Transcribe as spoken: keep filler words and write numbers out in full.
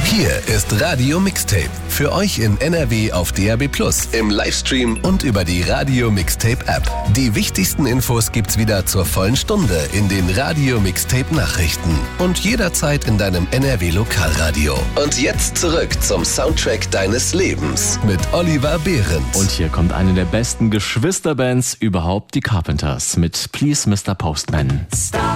Hier ist Radio Mixtape. Für euch in N R W auf D A B plus, im Livestream und über die Radio Mixtape App. Die wichtigsten Infos gibt's wieder zur vollen Stunde in den Radio Mixtape Nachrichten und jederzeit in deinem N R W Lokalradio. Und jetzt zurück zum Soundtrack deines Lebens mit Oliver Behrens. Und hier kommt eine der besten Geschwisterbands überhaupt, die Carpenters, mit Please Mister Postman. Stop.